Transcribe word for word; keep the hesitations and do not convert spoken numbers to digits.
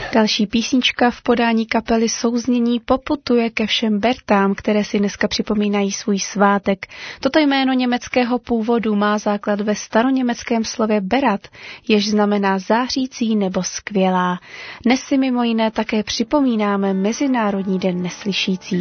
Další písnička v podání kapely Souznění poputuje ke všem Bertám, které si dneska připomínají svůj svátek. Toto jméno německého původu má základ ve staroněmeckém slově berat, jež znamená zářící nebo skvělá. Dnes si mimo jiné také připomínáme Mezinárodní den neslyšících.